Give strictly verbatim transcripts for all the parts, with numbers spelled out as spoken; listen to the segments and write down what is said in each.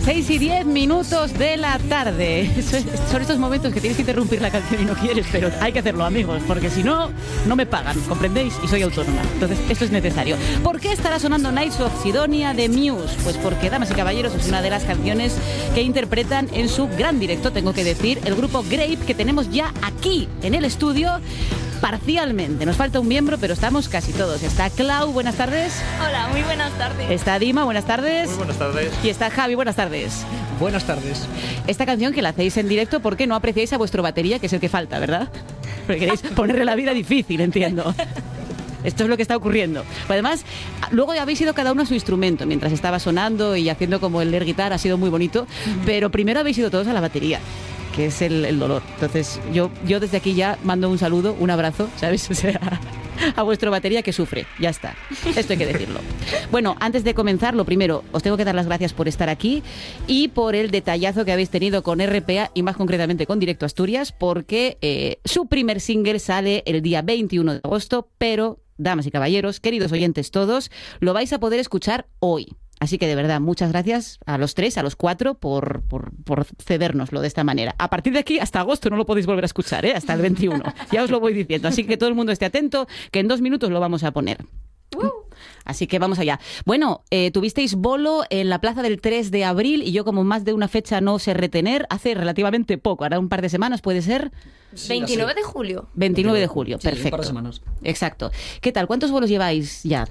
seis y diez minutos de la tarde. Son estos momentos que tienes que interrumpir la canción y no quieres, pero hay que hacerlo, amigos, porque si no, no me pagan, ¿comprendéis? Y soy autónoma, entonces esto es necesario. ¿Por qué estará sonando Nights of Sidonia de Muse? Pues porque, damas y caballeros, es una de las canciones que interpretan en su gran directo, tengo que decir, el grupo Grape, que tenemos ya aquí en el estudio. Parcialmente, nos falta un miembro, pero estamos casi todos. Está Clau, buenas tardes. Hola, muy buenas tardes. Está Dima, buenas tardes. Muy buenas tardes. Y está Javi, buenas tardes. Buenas tardes. Esta canción que la hacéis en directo porque no apreciáis a vuestro batería, que es el que falta, ¿verdad? Porque queréis ponerle la vida difícil, entiendo. Esto es lo que está ocurriendo. Además, luego habéis ido cada uno a su instrumento mientras estaba sonando y haciendo como el air guitar, ha sido muy bonito, pero primero habéis ido todos a la batería, que es el, el dolor. Entonces, yo, yo desde aquí ya mando un saludo, un abrazo, ¿sabes? O sea, a vuestra batería que sufre. Ya está. Esto hay que decirlo. Bueno, antes de comenzar, lo primero, os tengo que dar las gracias por estar aquí y por el detallazo que habéis tenido con R P A y más concretamente con Directo Asturias, porque eh, su primer single sale el día veintiuno de agosto, pero, damas y caballeros, queridos oyentes todos, lo vais a poder escuchar hoy. Así que de verdad, muchas gracias a los tres, a los cuatro, por, por, por cedérnoslo de esta manera. A partir de aquí, hasta agosto no lo podéis volver a escuchar, ¿eh? Hasta el veintiuno. Ya os lo voy diciendo. Así que todo el mundo esté atento, que en dos minutos lo vamos a poner. Uh. Así que vamos allá. Bueno, eh, tuvisteis bolo en la plaza del tres de abril y yo, como más de una fecha no sé retener, hace relativamente poco, ahora un par de semanas, ¿puede ser? Sí, veintinueve de julio. veintinueve de julio, sí, perfecto. Un par de semanas. Exacto. ¿Qué tal? ¿Cuántos bolos lleváis ya?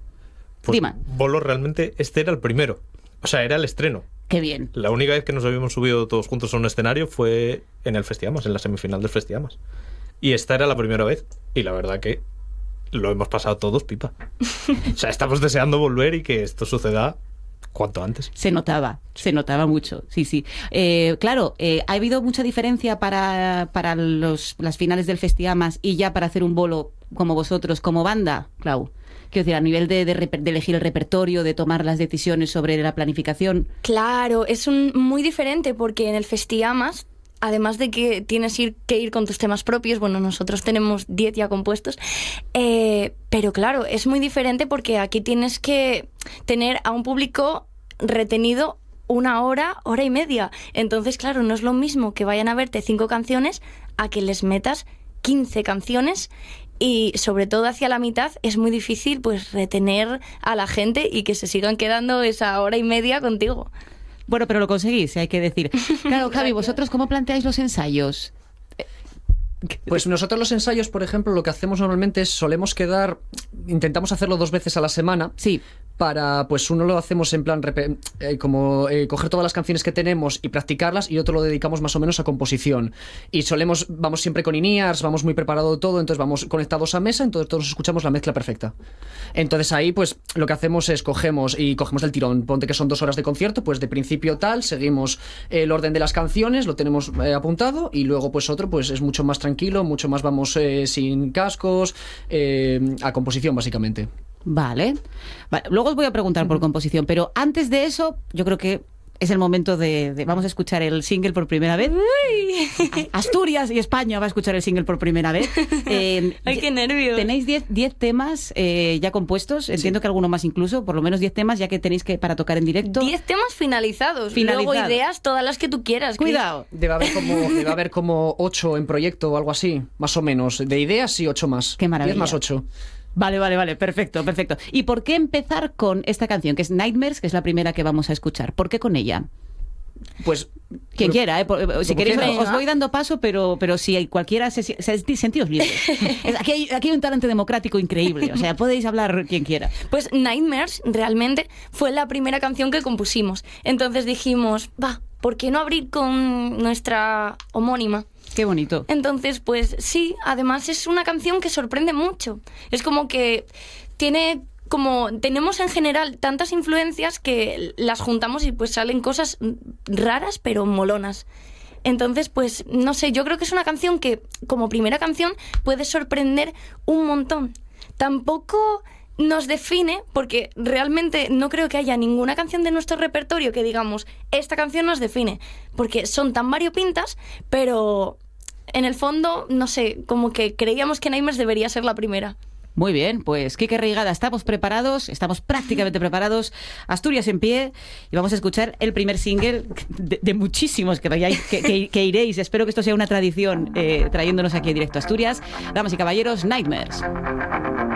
Pues Dima. bolo, realmente este era el primero. O sea, era el estreno. Qué bien. La única vez que nos habíamos subido todos juntos a un escenario fue en el Festiamas, en la semifinal del Festiamas. Y esta era la primera vez. Y la verdad que lo hemos pasado todos pipa. O sea, estamos deseando volver y que esto suceda cuanto antes. Se notaba, se notaba mucho, sí, sí. Eh, claro, eh, ¿ha habido mucha diferencia para, para los, las finales del Festiamas y ya para hacer un bolo como vosotros, como banda, Clau? Quiero decir, a nivel de, de, de elegir el repertorio, de tomar las decisiones sobre la planificación. Claro, es un, muy diferente porque en el Festiamas, además de que tienes ir, que ir con tus temas propios, bueno, nosotros tenemos diez ya compuestos, eh, pero claro, es muy diferente porque aquí tienes que tener a un público retenido una hora, hora y media. Entonces, claro, no es lo mismo que vayan a verte cinco canciones a que les metas quince canciones. Y sobre todo hacia la mitad es muy difícil pues retener a la gente y que se sigan quedando esa hora y media contigo. Bueno, pero lo conseguís, hay que decir. Claro, Javi, ¿vosotros cómo planteáis los ensayos? Pues nosotros los ensayos, por ejemplo, lo que hacemos normalmente es solemos quedar, intentamos hacerlo dos veces a la semana. Sí. Para, pues uno lo hacemos en plan eh, como eh, coger todas las canciones que tenemos y practicarlas, y otro lo dedicamos más o menos a composición. Y solemos, vamos siempre con in-ears, vamos muy preparado todo, entonces vamos conectados a mesa, entonces todos escuchamos la mezcla perfecta. Entonces ahí pues lo que hacemos es cogemos y cogemos del tirón, ponte que son dos horas de concierto, pues de principio tal, seguimos el orden de las canciones, lo tenemos eh, apuntado, y luego pues otro pues es mucho más tranquilo, mucho más vamos eh, sin cascos, eh, a composición básicamente. Vale. vale. Luego os voy a preguntar por composición, pero antes de eso, yo creo que es el momento de, de... Vamos a escuchar el single por primera vez. Uy. Asturias y España va a escuchar el single por primera vez. Eh, ¡Ay, qué nervios! Tenéis diez temas eh, ya compuestos, entiendo sí. que alguno más incluso, por lo menos diez temas ya que tenéis que para tocar en directo. diez temas finalizados. finalizados. Luego ideas, todas las que tú quieras. Cuidado. Debe haber como debe haber como ocho en proyecto o algo así, más o menos. De ideas sí, ocho más. Qué maravilla. diez más ocho. Vale, vale, vale, perfecto, perfecto. ¿Y por qué empezar con esta canción, que es Nightmares, que es la primera que vamos a escuchar? ¿Por qué con ella? Pues quien quiera, ¿eh? Si queréis quiera. os voy dando paso, pero, pero si cualquiera se, se, se sentidos libres. Aquí hay, aquí hay un talante democrático increíble, o sea, podéis hablar quien quiera. Pues Nightmares realmente fue la primera canción que compusimos. Entonces dijimos, va, ¿por qué no abrir con nuestra homónima? Qué bonito. Entonces, pues sí, además es una canción que sorprende mucho. Es como que tiene... como tenemos en general tantas influencias que las juntamos y pues salen cosas raras pero molonas. Entonces, pues no sé, yo creo que es una canción que como primera canción puede sorprender un montón. Tampoco nos define, porque realmente no creo que haya ninguna canción de nuestro repertorio que digamos, esta canción nos define, porque son tan variopintas, pero en el fondo, no sé, como que creíamos que Nightmares debería ser la primera. Muy bien, pues Quique Reigada, estamos preparados, estamos prácticamente preparados. Asturias en pie y vamos a escuchar el primer single de, de muchísimos que, vayáis, que, que, que iréis. Espero que esto sea una tradición eh, trayéndonos aquí en directo a Asturias. Damas y caballeros, Nightmares.